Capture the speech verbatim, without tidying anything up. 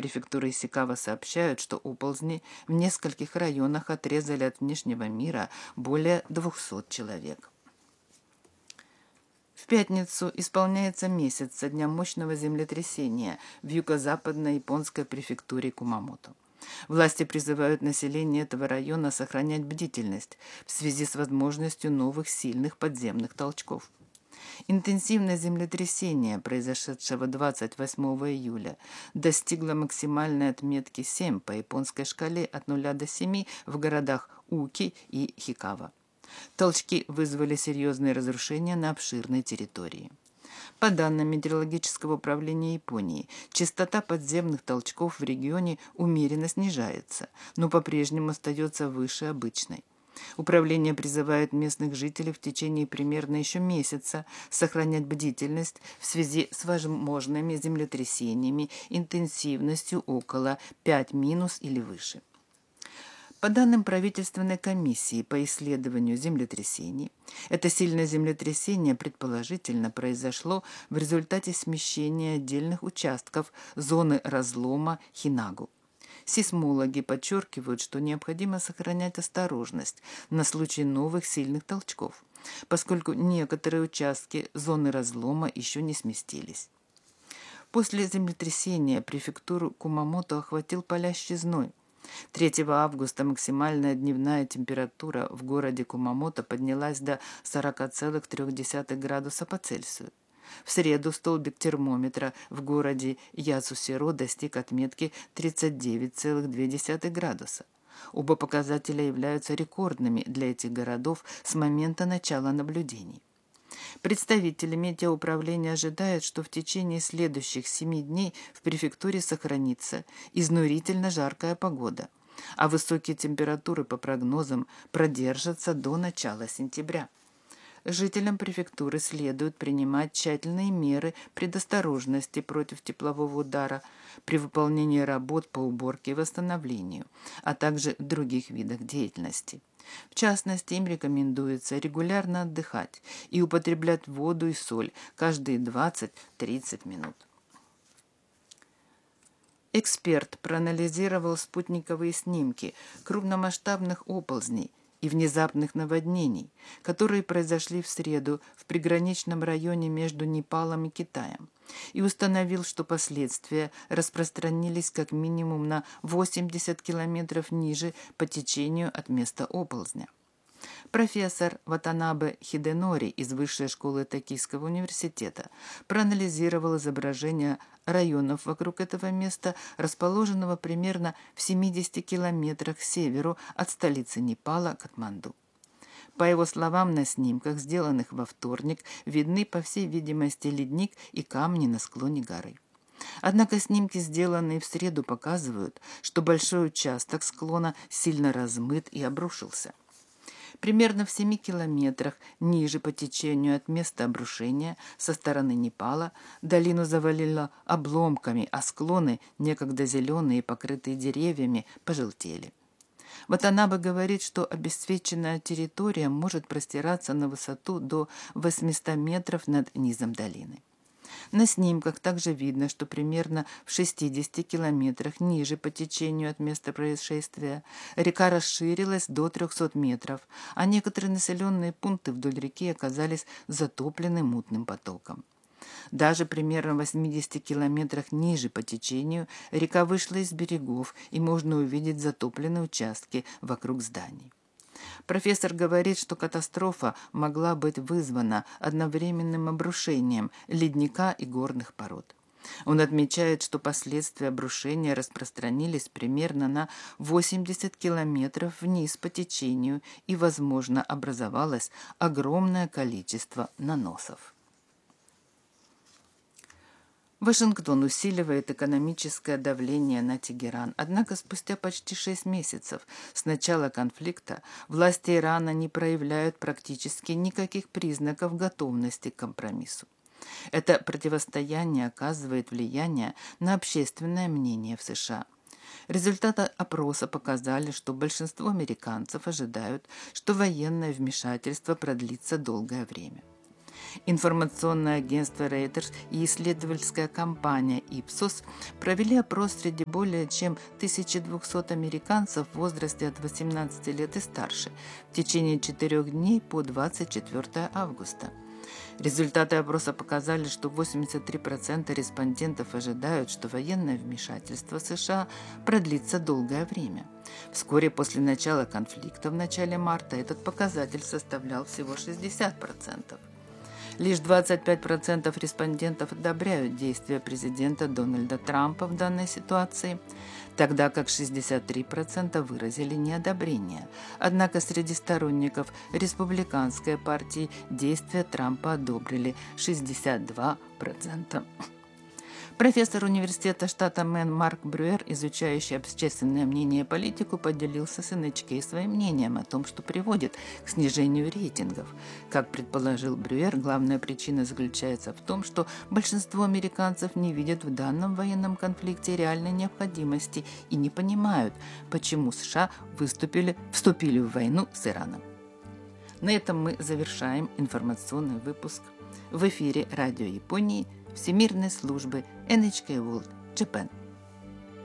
префектуры Исикава сообщают, что оползни в нескольких районах отрезали от внешнего мира более двухсот человек. В пятницу исполняется месяц со дня мощного землетрясения в юго-западной японской префектуре Кумамото. Власти призывают население этого района сохранять бдительность в связи с возможностью новых сильных подземных толчков. Интенсивное землетрясение, произошедшего двадцать восьмого июля, достигло максимальной отметки семь по японской шкале от нуля до семи в городах Уки и Хикава. Толчки вызвали серьезные разрушения на обширной территории. По данным Метеорологического управления Японии, частота подземных толчков в регионе умеренно снижается, но по-прежнему остается выше обычной. Управление призывает местных жителей в течение примерно еще месяца сохранять бдительность в связи с возможными землетрясениями интенсивностью около пять минус или выше. По данным правительственной комиссии по исследованию землетрясений, это сильное землетрясение предположительно произошло в результате смещения отдельных участков зоны разлома Хинагу. Сейсмологи подчеркивают, что необходимо сохранять осторожность на случай новых сильных толчков, поскольку некоторые участки зоны разлома еще не сместились. После землетрясения префектуру Кумамото охватил палящий зной. третьего августа максимальная дневная температура в городе Кумамото поднялась до сорок целых три десятых градуса по Цельсию. В среду столбик термометра в городе Ясусиро достиг отметки тридцать девять целых две десятых градуса. Оба показателя являются рекордными для этих городов с момента начала наблюдений. Представители метеоуправления ожидают, что в течение следующих семи дней в префектуре сохранится изнурительно жаркая погода, а высокие температуры по прогнозам продержатся до начала сентября. Жителям префектуры следует принимать тщательные меры предосторожности против теплового удара при выполнении работ по уборке и восстановлению, а также в других видах деятельности. В частности, им рекомендуется регулярно отдыхать и употреблять воду и соль каждые двадцать-тридцать минут. Эксперт проанализировал спутниковые снимки крупномасштабных оползней и внезапных наводнений, которые произошли в среду в приграничном районе между Непалом и Китаем, и установил, что последствия распространились как минимум на восемьдесят километров ниже по течению от места оползня. Профессор Ватанабе Хиденори из Высшей школы Токийского университета проанализировал изображения районов вокруг этого места, расположенного примерно в семидесяти километрах к северу от столицы Непала Катманду. По его словам, на снимках, сделанных во вторник, видны, по всей видимости, ледник и камни на склоне горы. Однако снимки, сделанные в среду, показывают, что большой участок склона сильно размыт и обрушился. Примерно в семи километрах ниже по течению от места обрушения со стороны Непала долину завалило обломками, а склоны, некогда зеленые и покрытые деревьями, пожелтели. Ватанабе говорит, что обесцвеченная территория может простираться на высоту до восьмисот метров над низом долины. На снимках также видно, что примерно в шестидесяти километрах ниже по течению от места происшествия река расширилась до трехсот метров, а некоторые населенные пункты вдоль реки оказались затоплены мутным потоком. Даже примерно в восьмидесяти километрах ниже по течению река вышла из берегов, и можно увидеть затопленные участки вокруг зданий. Профессор говорит, что катастрофа могла быть вызвана одновременным обрушением ледника и горных пород. Он отмечает, что последствия обрушения распространились примерно на восемьдесят километров вниз по течению, и, возможно, образовалось огромное количество наносов. Вашингтон усиливает экономическое давление на Тегеран, однако спустя почти шесть месяцев с начала конфликта власти Ирана не проявляют практически никаких признаков готовности к компромиссу. Это противостояние оказывает влияние на общественное мнение в США. Результаты опроса показали, что большинство американцев ожидают, что военное вмешательство продлится долгое время. Информационное агентство Reuters и исследовательская компания Ipsos провели опрос среди более чем тысячи двухсот американцев в возрасте от восемнадцати лет и старше в течение четырех дней по двадцать четвёртого августа. Результаты опроса показали, что восемьдесят три процента респондентов ожидают, что военное вмешательство США продлится долгое время. Вскоре после начала конфликта в начале марта этот показатель составлял всего шестьдесят процентов. Лишь двадцать пять процентов респондентов одобряют действия президента Дональда Трампа в данной ситуации, тогда как шестьдесят три процента выразили неодобрение. Однако среди сторонников республиканской партии действия Трампа одобрили шестьдесят два процента. Профессор университета штата Мэн Марк Брюер, изучающий общественное мнение и политику, поделился с эн эйч кей своим мнением о том, что приводит к снижению рейтингов. Как предположил Брюер, главная причина заключается в том, что большинство американцев не видят в данном военном конфликте реальной необходимости и не понимают, почему США выступили, вступили в войну с Ираном. На этом мы завершаем информационный выпуск. В эфире Радио Японии Всемирной службы эн эйч кей World Japan.